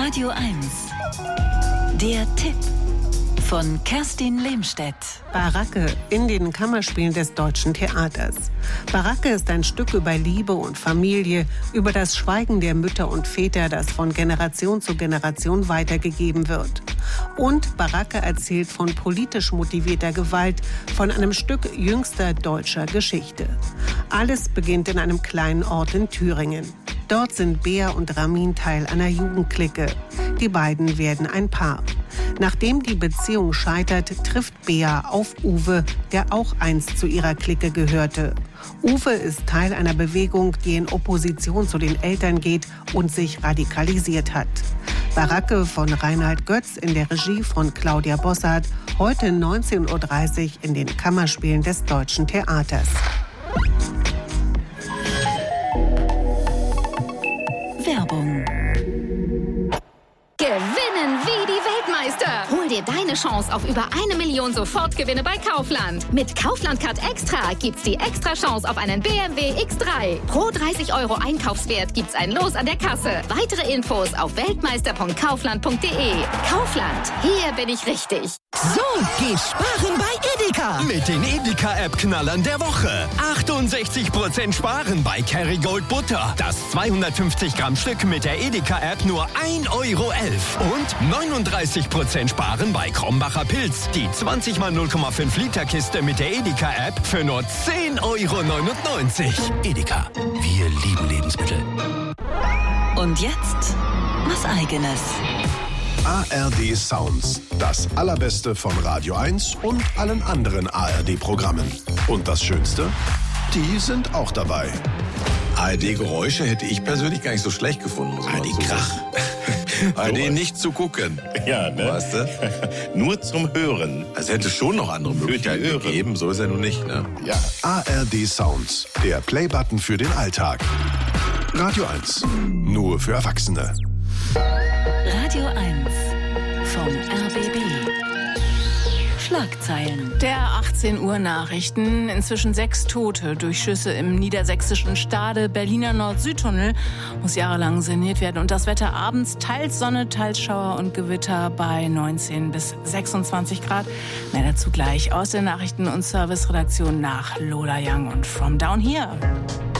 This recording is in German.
Radio 1. Der Tipp von Kerstin Lehmstedt. Baracke in den Kammerspielen des Deutschen Theaters. Baracke ist ein Stück über Liebe und Familie, über das Schweigen der Mütter und Väter, das von Generation zu Generation weitergegeben wird. Und Baracke erzählt von politisch motivierter Gewalt, von einem Stück jüngster deutscher Geschichte. Alles beginnt in einem kleinen Ort in Thüringen. Dort sind Bea und Ramin Teil einer Jugendclique. Die beiden werden ein Paar. Nachdem die Beziehung scheitert, trifft Bea auf Uwe, der auch einst zu ihrer Clique gehörte. Uwe ist Teil einer Bewegung, die in Opposition zu den Eltern geht und sich radikalisiert hat. Baracke von Reinhard Götz in der Regie von Claudia Bossart, heute 19:30 Uhr in den Kammerspielen des Deutschen Theaters. Werbung. Gewinnen wie die Weltmeister! Hol dir deine Chance auf über 1 Million Sofortgewinne bei Kaufland. Mit Kaufland Card Extra gibt's die extra Chance auf einen BMW X3. Pro 30 € Einkaufswert gibt's ein Los an der Kasse. Weitere Infos auf weltmeister.kaufland.de. Kaufland, hier bin ich richtig. So geht sparen bei Edeka. Mit den Edeka-App-Knallern der Woche. 68% sparen bei Kerrygold Butter. Das 250 Gramm Stück mit der Edeka-App nur 1,11 € Und 39% sparen bei Krombacher Pilz. Die 20 mal 0,5 Liter Kiste mit der Edeka-App für nur 10,99 €. Edeka, wir lieben Lebensmittel. Und jetzt was Eigenes. ARD Sounds. Das Allerbeste von Radio 1 und allen anderen ARD-Programmen. Und das Schönste? Die sind auch dabei. ARD-Geräusche hätte ich persönlich gar nicht so schlecht gefunden. ARD-Krach. ARD nicht zu gucken. Ja, ne? Weißt du? Nur zum Hören. Also hätte es schon noch andere Möglichkeiten gegeben. So ist er nun nicht, ne? Ja. ARD Sounds. Der Playbutton für den Alltag. Radio 1. Nur für Erwachsene. Radio 1 vom RBB. Schlagzeilen. Der 18 Uhr Nachrichten. Inzwischen 6 Tote durch Schüsse im niedersächsischen Stade. Berliner Nord-Süd-Tunnel muss jahrelang saniert werden. Und das Wetter abends teils Sonne, teils Schauer und Gewitter bei 19 bis 26 Grad. Mehr dazu gleich aus der Nachrichten- und Serviceredaktion nach Lola Young und From Down Here.